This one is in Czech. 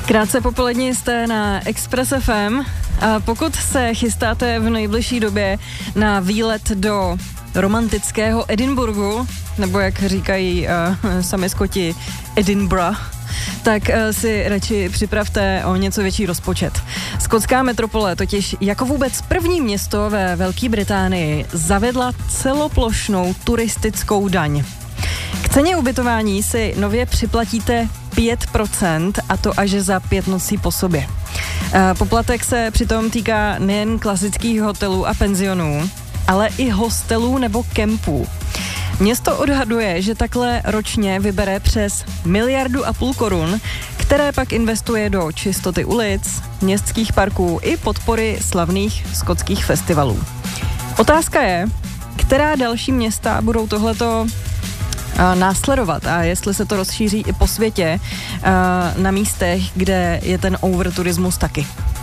Krátce popolední jste na Express FM a pokud se chystáte v nejbližší době na výlet do romantického Edinburghu, nebo jak říkají sami Skoti, Edinburgh, tak si radši připravte o něco větší rozpočet. Skotská metropole totiž jako vůbec první město ve Velké Británii zavedla celoplošnou turistickou daň. K ceně ubytování si nově připlatíte 5%, a to až za 5 nocí po sobě. Poplatek se přitom týká nejen klasických hotelů a penzionů, ale i hostelů nebo kempů. Město odhaduje, že takhle ročně vybere přes 1,5 miliardy korun, které pak investuje do čistoty ulic, městských parků i podpory slavných skotských festivalů. Otázka je, která další města budou tohleto následovat a jestli se to rozšíří i po světě na místech, kde je ten overturismus taky.